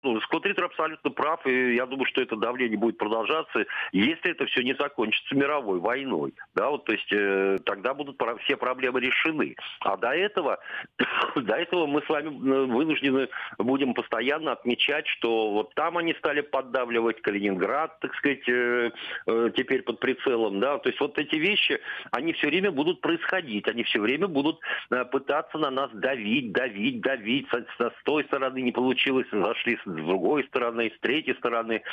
Скотт Риттер абсолютно прав, и я думаю, что это давление будет продолжаться, если это все не закончится мировой войной. Да, вот, то есть тогда будут все проблемы решены. А до этого мы с вами вынуждены будем постоянно отмечать, что вот там они стали поддавливать Калининград, так сказать, теперь под прицелом. Да? То есть вот эти вещи, они все время будут происходить, они все время будут пытаться на нас давить. С той стороны не получилось, зашли с другой стороны, с третьей стороны.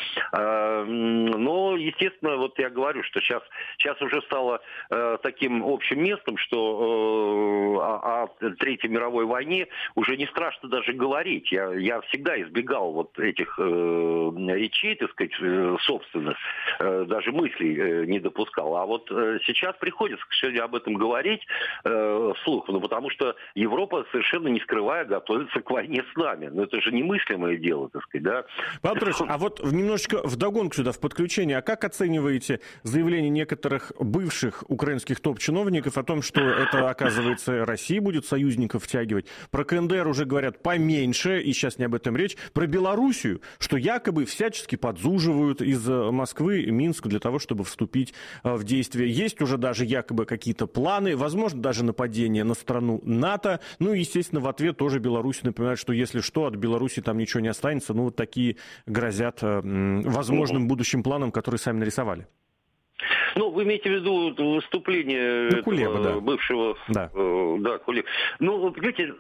Но, естественно, вот я говорю, что сейчас уже стало таким общим местом, что о Третьей мировой войне уже не страшно даже говорить. Я всегда избегал вот этих речей, так сказать, собственных, даже мыслей не допускал. А вот сейчас приходится, к сожалению, об этом говорить вслух, потому что Европа, совершенно не скрывая, готовится к войне с нами. Но это же немыслимое дело, так сказать, да. Павел Петрович, а вот немножечко вдогонку сюда, в подключение, а как оцениваете заявление некоторых бывших украинских топ-чиновников о том, что это, оказывается, Россия будет союзников втягивать? Про КНДР уже говорят поменьше, и сейчас не об этом речь. Про Белоруссию, что якобы всячески подзуживают из Москвы Минск для того, чтобы вступить в действие. Есть уже даже якобы какие-то планы, возможно, даже нападение на страну НАТО. Ну и, естественно, в ответ тоже Беларусь напоминает, что если что, от Беларуси там ничего не останется. Ну, вот такие грозят возможным будущим планам, которые сами нарисовали. Ну, вы имеете в виду выступление Кулеба, бывшего... Да. Кулеба. Ну, понимаете,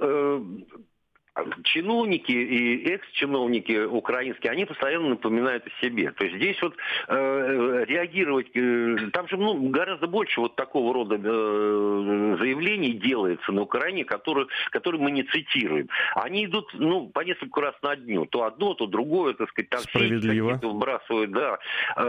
чиновники и экс-чиновники украинские, они постоянно напоминают о себе. То есть здесь вот реагировать... Там же гораздо больше вот такого рода заявлений делается на Украине, которые мы не цитируем. Они идут, по несколько раз на дню. То одно, то другое, так сказать, там справедливо. Какие-то вбрасывают, да.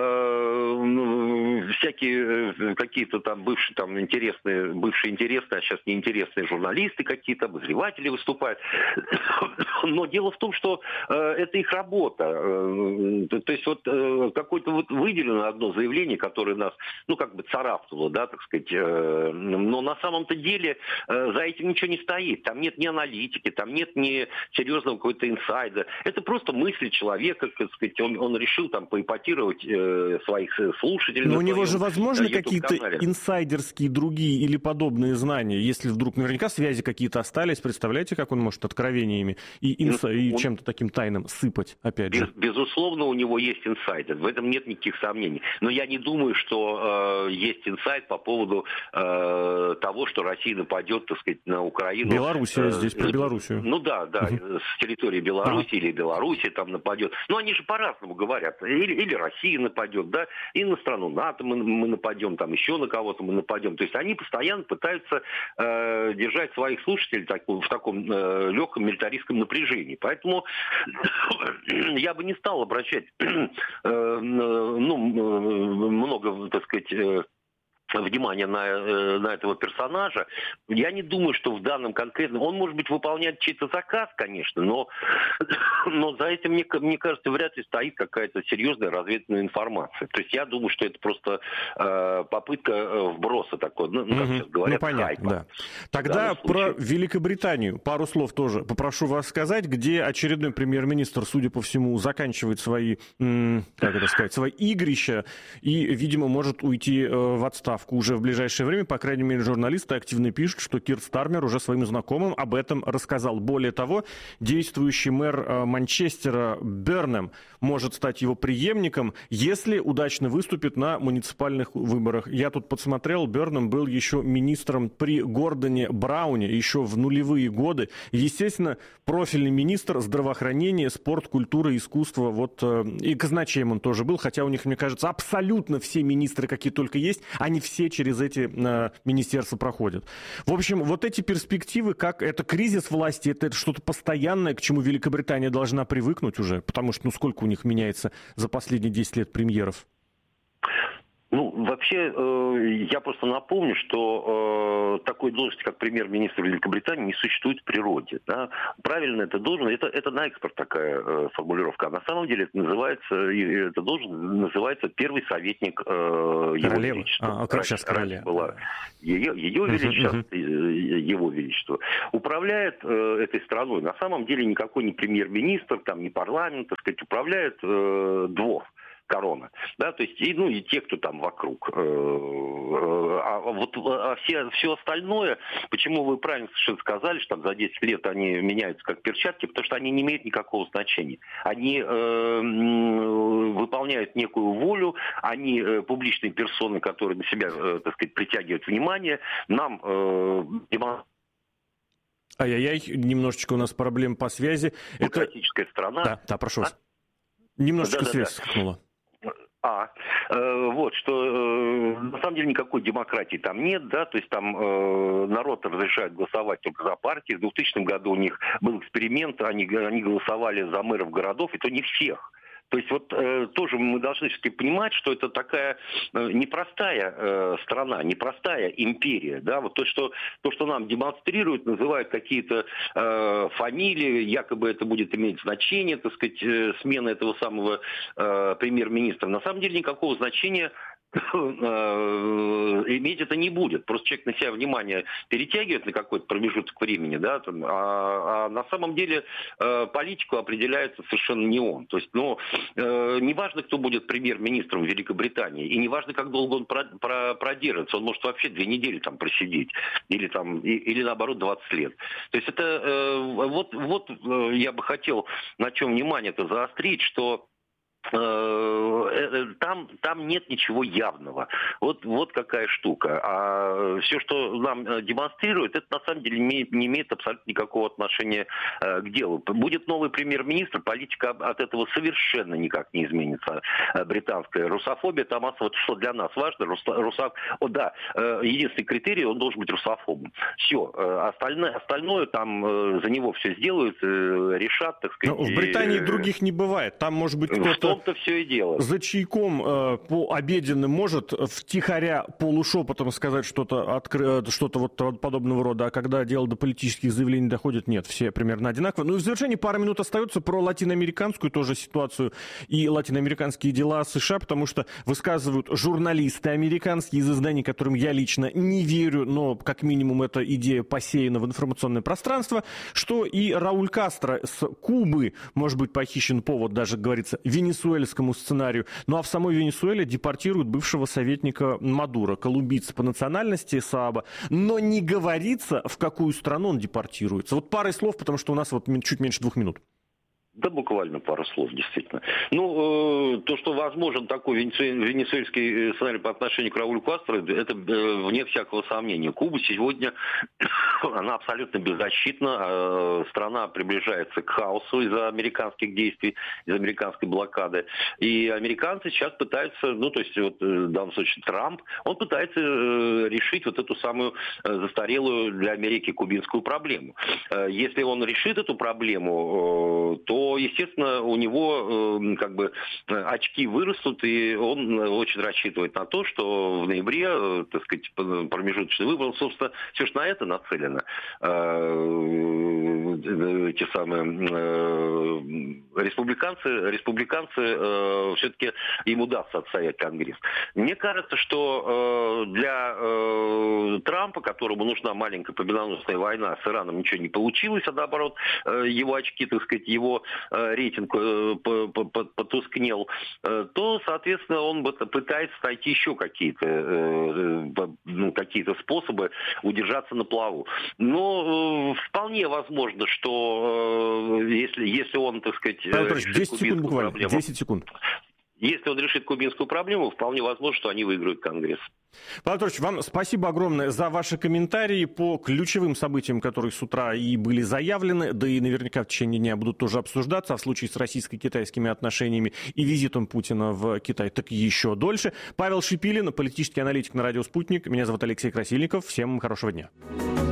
Всякие какие-то там бывшие интересные, а сейчас неинтересные журналисты какие-то, обозреватели выступают. Но дело в том, что это их работа. То есть вот какое-то вот выделено одно заявление, которое нас, царапнуло, да, так сказать. Но на самом-то деле за этим ничего не стоит. Там нет ни аналитики, там нет ни серьезного какого-то инсайда. Это просто мысли человека, так сказать. Он решил там поэпатировать своих слушателей. Но у него же возможны какие-то инсайдерские другие или подобные знания, если вдруг наверняка связи какие-то остались. Представляете, как он может откровениями и чем-то таким тайным сыпать, опять же? Безусловно, у него есть инсайд. В этом нет никаких сомнений. Но я не думаю, что есть инсайд по поводу того, что Россия нападет, так сказать, на Украину. Белоруссия, здесь про Белоруссию. С территории Беларуси или Белоруссии там нападет. Но они же по-разному говорят. Или Россия нападет, да, и на страну НАТО мы нападем, там еще на кого-то мы нападем. То есть они постоянно пытаются держать своих слушателей в таком легком милитаристском напряжении. Поэтому я бы не стал обращать много, так сказать, внимание на этого персонажа. Я не думаю, что в данном конкретном... Он, может быть, выполняет чей-то заказ, конечно, но за этим, мне кажется, вряд ли стоит какая-то серьезная разведывательная информация. То есть я думаю, что это просто попытка вброса такой, как сейчас говорят, понятно, хайпа. Да. Тогда про Великобританию пару слов тоже попрошу вас сказать, где очередной премьер-министр, судя по всему, заканчивает свои игрища и, видимо, может уйти в отставку уже в ближайшее время. По крайней мере, журналисты активно пишут, что Кир Стармер уже своим знакомым об этом рассказал. Более того, действующий мэр Манчестера Бернем может стать его преемником, если удачно выступит на муниципальных выборах. Я тут подсмотрел, Бернем был еще министром при Гордоне Брауне еще в нулевые годы. Естественно, профильный министр здравоохранения, спорт, культура, искусство, и казначеем он тоже был, хотя у них, мне кажется, абсолютно все министры, какие только есть, они все через эти министерства проходят. В общем, вот эти перспективы, как это кризис власти, это что-то постоянное, к чему Великобритания должна привыкнуть уже, потому что сколько у них меняется за последние 10 лет премьеров? Ну, вообще, я просто напомню, что такой должности, как премьер-министр Великобритании, не существует в природе. Да? Правильно, это должность, это на экспорт такая формулировка. А на самом деле эта должность называется первый советник Его Величества. Как сейчас королева. Была ее Величество, Его Величество. Управляет этой страной на самом деле никакой не премьер-министр, там, не парламент, так сказать, управляет двор. Корона, да, то есть и те, кто там вокруг. Все остальное, почему вы правильно совершенно сказали, что там за 10 лет они меняются как перчатки, потому что они не имеют никакого значения. Они выполняют некую волю, они публичные персоны, которые на себя, так сказать, притягивают внимание, нам Ай-яй-яй, немножечко у нас проблем по связи. Демократическая страна. Да, прошу вас. Немножечко связь скакнула. Вот, что на самом деле никакой демократии там нет, да, то есть там народ разрешает голосовать только за партии. В 2000 году у них был эксперимент, они голосовали за мэров городов, и то не всех. То есть вот тоже мы должны все-таки понимать, что это такая непростая страна, непростая империя. Да? Вот то, что нам демонстрируют, называют какие-то фамилии, якобы это будет иметь значение, так сказать, смена этого самого премьер-министра. На самом деле никакого значения иметь это не будет. Просто человек на себя внимание перетягивает на какой-то промежуток времени, да, а на самом деле политику определяется совершенно не он. То есть, не важно, кто будет премьер-министром Великобритании, и не важно, как долго он продержится. Он может вообще 2 недели там просидеть, или наоборот 20 лет. То есть это вот я бы хотел на чем внимание это заострить, что там нет ничего явного. Вот какая штука. А все, что нам демонстрируют, это на самом деле не имеет абсолютно никакого отношения к делу. Будет новый премьер-министр, политика от этого совершенно никак не изменится. Британская русофобия, там вот что для нас важно, единственный критерий, он должен быть русофобом. Все. Остальное там за него все сделают, решат, так сказать. Но в Британии других не бывает. Там может быть кто-то то все и дело. За чайком по обеденным может втихаря полушепотом сказать что-то вот подобного рода, а когда дело до политических заявлений доходит, нет, все примерно одинаково. Ну и в завершении пара минут остается про латиноамериканскую тоже ситуацию и латиноамериканские дела США, потому что высказывают журналисты американские из изданий, которым я лично не верю, но как минимум эта идея посеяна в информационное пространство, что и Рауль Кастро с Кубы может быть похищен повод, даже говорится, венесуэльскому сценарию. Ну а в самой Венесуэле депортируют бывшего советника Мадуро, колумбийца по национальности Сааба, но не говорится, в какую страну он депортируется. Вот парой слов, потому что у нас вот чуть меньше 2 минут. Да, буквально пару слов, действительно. То, что возможен такой венесуэльский сценарий по отношению к Раулю Кастро, это вне всякого сомнения. Куба сегодня, она абсолютно беззащитна. Страна приближается к хаосу из-за американских действий, из-за американской блокады. И американцы сейчас пытаются, в данном случае Трамп, он пытается решить вот эту самую застарелую для Америки кубинскую проблему. Если он решит эту проблему, то естественно, у него очки вырастут, и он очень рассчитывает на то, что в ноябре, так сказать, промежуточный выбор, собственно, все же на это нацелено. Эти самые республиканцы все-таки им удастся отстоять Конгресс. Мне кажется, что для Трампа, которому нужна маленькая победоносная война с Ираном, ничего не получилось, а наоборот, его очки, так сказать, его рейтинг потускнел, то, соответственно, он пытается найти еще какие-то способы удержаться на плаву. Но вполне возможно, что если он, так сказать... 10 секунд буквально, 10 секунд. Если он решит кубинскую проблему, вполне возможно, что они выиграют Конгресс. Павел Анатольевич, вам спасибо огромное за ваши комментарии по ключевым событиям, которые с утра и были заявлены, да и наверняка в течение дня будут тоже обсуждаться, а в случае с российско-китайскими отношениями и визитом Путина в Китай, так еще дольше. Павел Шипилин, политический аналитик на радио «Спутник». Меня зовут Алексей Красильников. Всем хорошего дня.